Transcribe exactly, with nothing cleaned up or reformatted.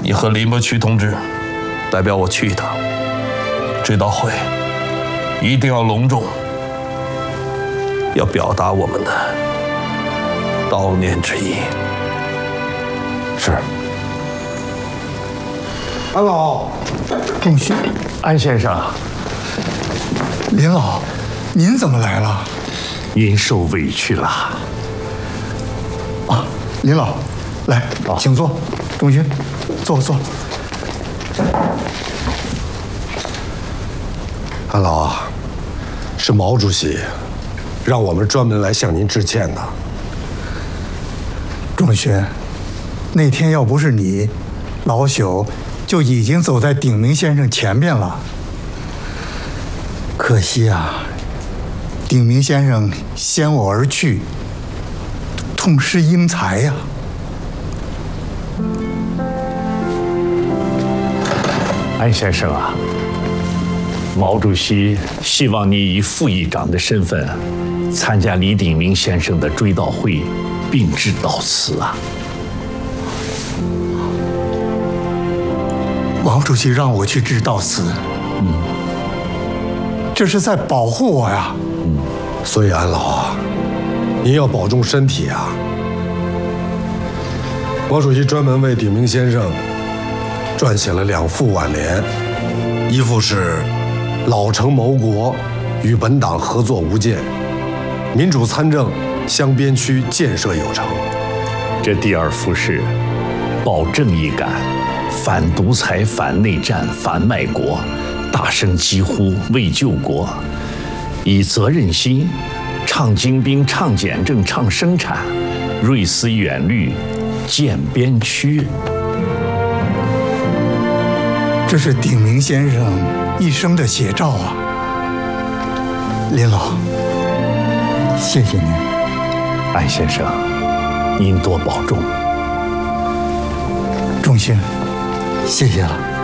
你和林伯渠同志代表我去一趟，追悼会一定要隆重，要表达我们的悼念之意。 是。 安老， 仲勋， 安先生， 林老，您怎么来了？ 您受委屈了。 啊，林老，来，请坐。仲勋，坐坐。 安老啊，是毛主席让我们专门来向您致歉的。 仲勋，那天要不是你，老朽就已经走在鼎明先生前面了。可惜啊，鼎明先生先我而去，痛失英才呀。 安先生啊，毛主席希望你以副议长的身份参加李鼎铭先生的追悼会，并致悼词啊。 毛主席让我去致悼词，嗯，这是在保护我呀。 嗯，所以安老啊，您要保重身体啊。毛主席专门为鼎铭先生撰写了两副挽联，一副是“老成谋国，与本党合作无间，民主参政，湘边区建设有成”。 这第二副是“保正义感，反独裁，反内战，反卖国，大声疾呼为救国，以责任心，倡精兵，倡简政，倡生产，锐思远虑，建边区”。 这是鼎铭先生一生的写照啊。林老，谢谢您。 安先生，您多保重。 仲勋，谢谢了。